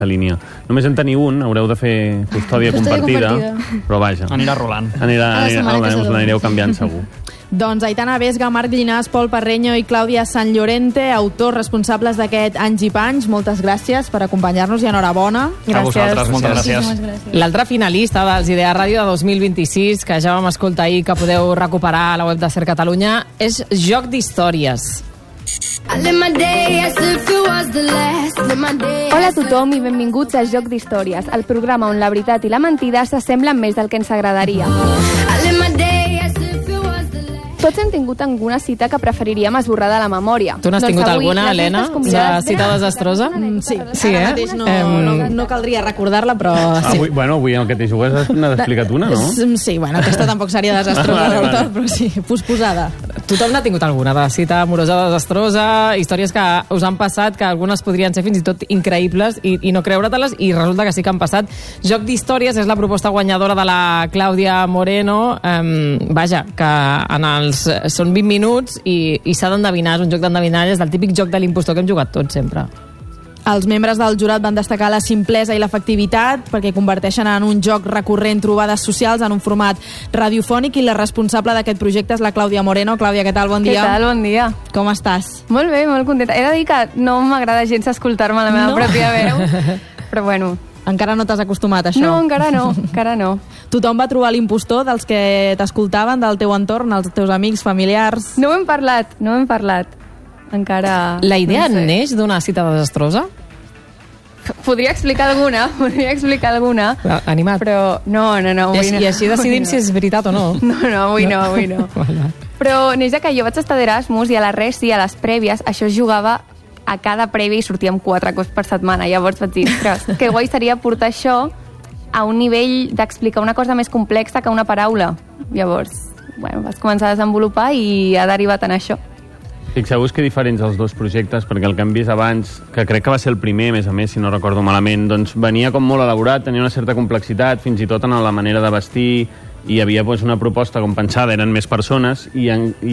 línia. Només en teniu un, haureu de fer custòdia compartida, però vaja. Anirà rolant. L'anireu canviant segur. Doncs Aitana Vesga, Marc Llinàs, Pol Parreño i Clàudia Sant Llorente, autors responsables d'aquest Anys i Panys, moltes gràcies per acompanyar-nos i enhorabona. A vosaltres, moltes gràcies. L'altre finalista dels Idea Ràdio de 2026, que ja vam escoltar ahir, que podeu recuperar a la web de Ser Catalunya, és Joc d'Històries. Hola a tothom i benvinguts a Joc d'Històries, el programa on la veritat i la mentida s'assemblen més del que ens agradaria. Tots hem tingut alguna cita que preferiríem esborrar de la memòria. Tu n'has tingut alguna, Helena, de cita desastrosa? Sí, ara mateix no caldria recordar-la, però sí. Avui en el que t'hi jugues n'has explicat una, no? Sí, aquesta tampoc seria desastrosa, però sí, posposada. Tothom n'ha tingut alguna, de cita amorosa desastrosa, històries que us han passat, que algunes podrien ser fins i tot increïbles i no creure-te-les, i resulta que sí que han passat. Joc d'Històries és la proposta guanyadora de la Clàudia Moreno. Vaja, que són 20 minuts i s'ha d'endevinar, és un joc d'endevinar, és del típic joc de l'impostor que hem jugat tots sempre. Els membres del jurat van destacar la simplesa i l'efectivitat perquè converteixen en un joc recurrent trobades socials en un format radiofònic, i la responsable d'aquest projecte és la Clàudia Moreno. Clàudia, què tal? Bon dia. Què tal? Bon dia. Com estàs? Molt bé, molt contenta. He de dir que no m'agrada gens escoltar-me la meva pròpia veu, però bueno... Encara no t'has acostumat a això? No, encara no. Tothom va trobar l'impostor dels que t'escoltaven, del teu entorn, els teus amics, familiars? No ho hem parlat. Encara... La idea neix d'una cita desastrosa? Podria explicar alguna. Animat. Però no. I així decidim si és veritat o no. No, avui no. Però neix que jo vaig estar d'Erasmus i a la res, a les prèvies, això es jugava a cada prèvia i sortíem 4 cops per setmana. Llavors vaig dir, ostres, que guai seria portar això a un nivell d'explicar una cosa més complexa que una paraula. Llavors, vas començar a desenvolupar i ha derivat en això. Fixeu-vos que diferents els dos projectes, perquè el que hem vist abans, que crec que va ser el primer, a més, si no recordo malament, doncs venia com molt elaborat, tenia una certa complexitat, fins i tot en la manera de vestir, i hi havia una proposta com pensada, eren més persones, i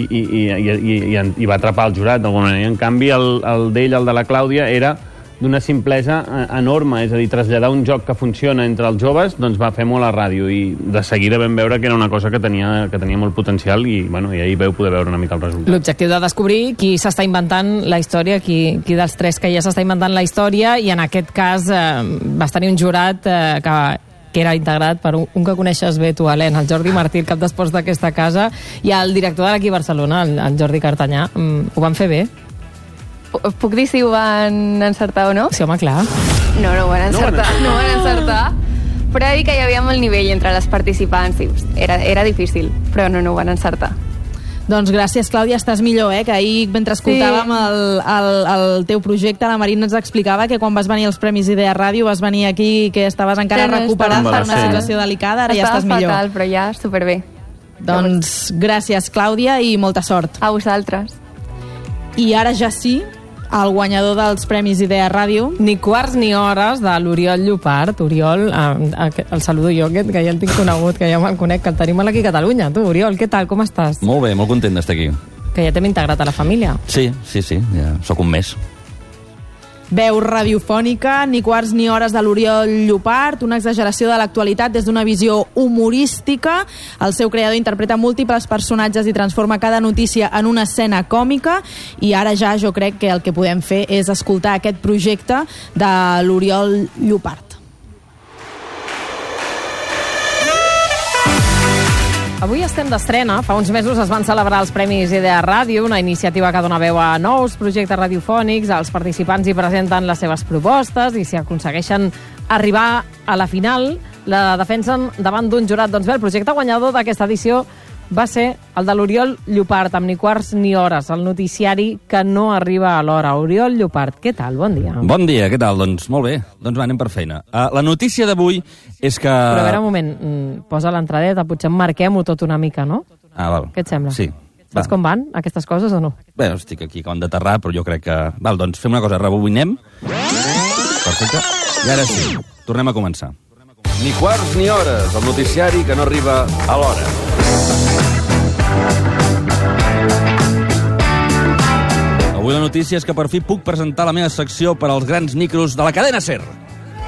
va atrapar el jurat d'alguna manera. En canvi, el d'ell, el de la Clàudia, era d'una simplesa enorme, és a dir, traslladar un joc que funciona entre els joves, doncs va fer molt a ràdio, i de seguida vam veure que era una cosa que tenia molt potencial, i ahir vau poder veure una mica el resultat. L'objectiu de descobrir qui s'està inventant la història, qui dels tres que ja s'està inventant la història, i en aquest cas vas tenir un jurat que era integrat per un que coneixes bé tu, Helena, el Jordi Martí, el cap d'esports d'aquesta casa, i el director de l'equip Barcelona, el Jordi Cartanyà. Ho van fer bé? Puc dir si ho van encertar o no? Sí, home, clar. No ho van encertar. Però he de dir que hi havia molt nivell entre les participants i era difícil, però no ho van encertar. Doncs gràcies, Clàudia, estàs millor, que ahir, mentre escoltàvem el teu projecte, la Marina ens explicava que quan vas venir als Premis Idea Ràdio vas venir aquí i que estaves encara recuperat per una situació delicada, ara ja estàs millor. Estava fatal, però ja superbé. Doncs gràcies, Clàudia, i molta sort. A vosaltres. I ara ja sí, el guanyador dels Premis Idea Ràdio. Ni quarts ni hores de l'Oriol Llopart. Oriol, el saludo jo, que ja el tinc conegut, que ja me'l conec, que el tenim aquí a Catalunya. Tu, Oriol, què tal, com estàs? Molt bé, molt content d'estar aquí. Que ja t'hem integrat a la família. Sí, ja sóc un mes. Veu radiofònica, ni quarts ni hores de l'Oriol Llopart, una exageració de l'actualitat des d'una visió humorística. El seu creador interpreta múltiples personatges i transforma cada notícia en una escena còmica, i ara ja jo crec que el que podem fer és escoltar aquest projecte de l'Oriol Llopart. Avui estem d'estrena. Fa uns mesos es van celebrar els Premis Idea Ràdio, una iniciativa que dona veu a nous projectes radiofònics. Els participants hi presenten les seves propostes i si aconsegueixen arribar a la final, la defensen davant d'un jurat. Doncs bé, el projecte guanyador d'aquesta edició va ser el de l'Oriol Llopart, amb ni quarts ni hores, el noticiari que no arriba a l'hora. Oriol Llopart, què tal? Bon dia. Bon dia, què tal? Doncs molt bé. Doncs anem per feina. La notícia d'avui és que... Però a veure, un moment, posa l'entradeta, potser marquem-ho tot una mica, no? Val. Què et sembla? Sí. Saps com van aquestes coses o no? Bé, estic aquí acabant d'aterrar, però jo crec que... Val, doncs fem una cosa, rebobinem. Perfecte. I ara sí, tornem a començar. Ni quarts ni hores, el noticiari que no arriba a l'hora. Avui la notícia és que per fi puc presentar la meva secció per als grans micros de la cadena SER.